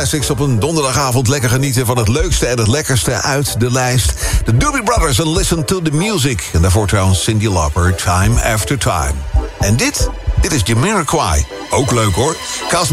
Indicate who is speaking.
Speaker 1: Classics op een donderdagavond. Lekker genieten van het leukste en het lekkerste uit de lijst. De Doobie Brothers en Listen to the Music. En daarvoor trouwens Cyndi Lauper, Time After Time. En dit is Jamiroquai. Ook leuk hoor.